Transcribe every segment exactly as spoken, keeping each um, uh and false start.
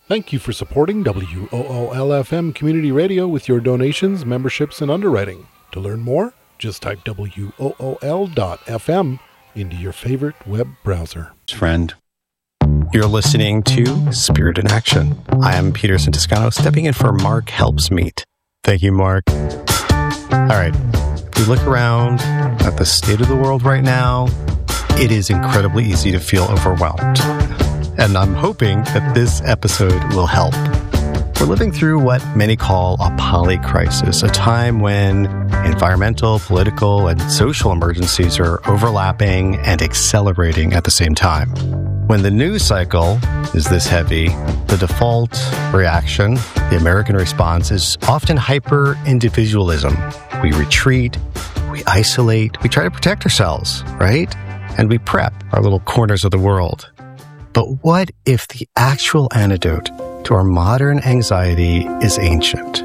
Thank you for supporting W O O L F M Community Radio with your donations, memberships, and underwriting. To learn more, just type W O O L dot F M into your favorite web browser. Friend. You're listening to Spirit in Action. I am Peter Santiscano, stepping in for Mark Helpsmeet. Thank you, Mark. All right. If we look around at the state of the world right now, it is incredibly easy to feel overwhelmed. And I'm hoping that this episode will help. We're living through what many call a polycrisis, a time when environmental, political, and social emergencies are overlapping and accelerating at the same time. When the news cycle is this heavy, the default reaction, the American response, is often hyper-individualism. We retreat, we isolate, we try to protect ourselves, right? And we prep our little corners of the world. But what if the actual antidote to our modern anxiety is ancient?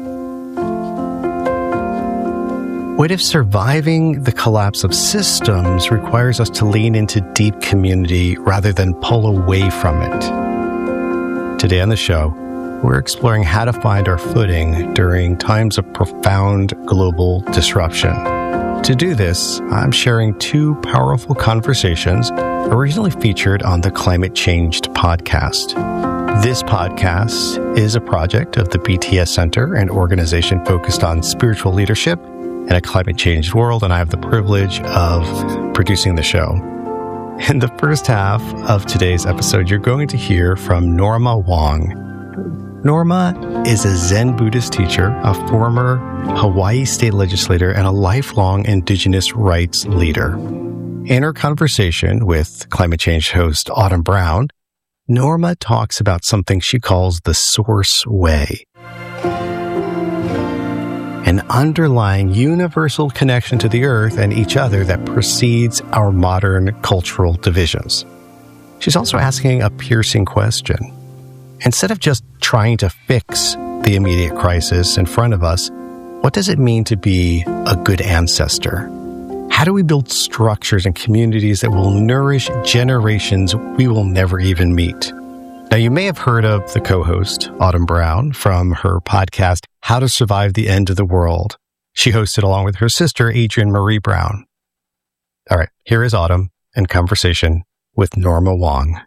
What if surviving the collapse of systems requires us to lean into deep community rather than pull away from it? Today on the show, we're exploring how to find our footing during times of profound global disruption. To do this, I'm sharing two powerful conversations originally featured on the Climate Changed podcast. This podcast is a project of the B T S Center, an organization focused on spiritual leadership in a climate-changed world, and I have the privilege of producing the show. In the first half of today's episode, you're going to hear from Norma Wong. Norma is a Zen Buddhist teacher, a former Hawaii state legislator, and a lifelong indigenous rights leader. In her conversation with Climate Change host Autumn Brown, Norma talks about something she calls the Source Way, an underlying universal connection to the earth and each other that precedes our modern cultural divisions. She's also asking a piercing question. Instead of just trying to fix the immediate crisis in front of us, what does it mean to be a good ancestor? How do we build structures and communities that will nourish generations we will never even meet? Now, you may have heard of the co-host, Autumn Brown, from her podcast, How to Survive the End of the World. She hosted along with her sister, Adrienne Marie Brown. All right, here is Autumn in conversation with Norma Wong.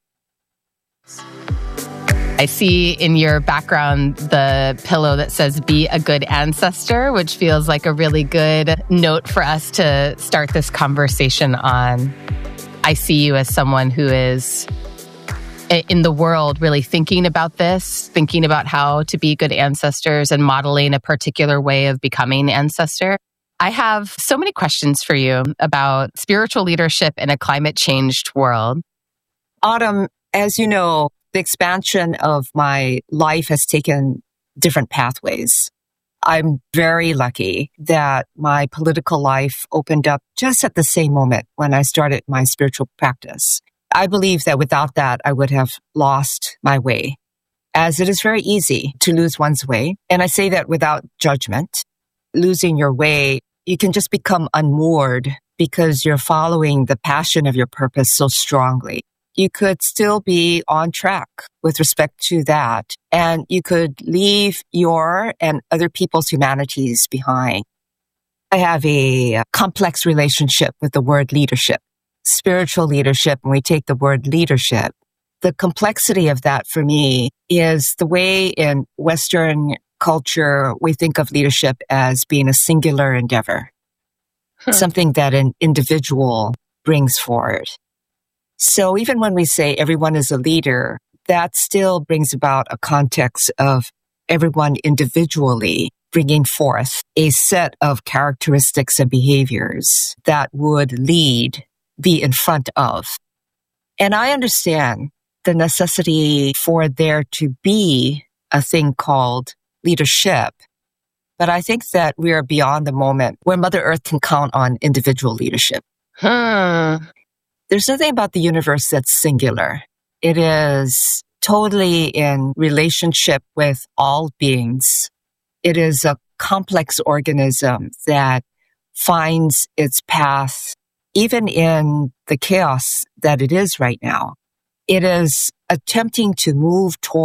I see in your background the pillow that says, be a good ancestor, which feels like a really good note for us to start this conversation on. I see you as someone who is in the world really thinking about this, thinking about how to be good ancestors and modeling a particular way of becoming ancestor. I have so many questions for you about spiritual leadership in a climate-changed world. Autumn, as you know, the expansion of my life has taken different pathways. I'm very lucky that my political life opened up just at the same moment when I started my spiritual practice. I believe that without that, I would have lost my way, as it is very easy to lose one's way. And I say that without judgment. Losing your way, you can just become unmoored because you're following the passion of your purpose so strongly. You could still be on track with respect to that, and you could leave your and other people's humanities behind. I have a complex relationship with the word leadership, spiritual leadership, and we take the word leadership. The complexity of that for me is the way in Western culture we think of leadership as being a singular endeavor, huh. something that an individual brings forward. So even when we say everyone is a leader, that still brings about a context of everyone individually bringing forth a set of characteristics and behaviors that would lead, be in front of. And I understand the necessity for there to be a thing called leadership, but I think that we are beyond the moment where Mother Earth can count on individual leadership. Hmm. There's nothing about the universe that's singular. It is totally in relationship with all beings. It is a complex organism that finds its path even in the chaos that it is right now. It is attempting to move toward